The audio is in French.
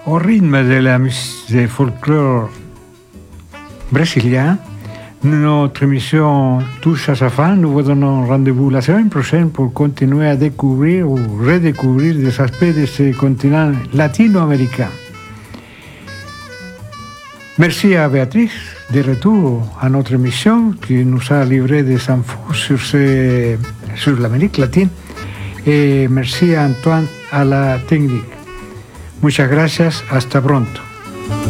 Au rythme de la musique de folklore brésilien, notre émission touche à sa fin. Nous vous donnons rendez-vous la semaine prochaine pour continuer à découvrir ou redécouvrir des aspects de ce continent latino-américain. Merci à Béatrice, de retour à notre émission, qui nous a livré des infos sur l'Amérique latine. Et merci à Antoine à la technique. Muchas gracias, hasta pronto.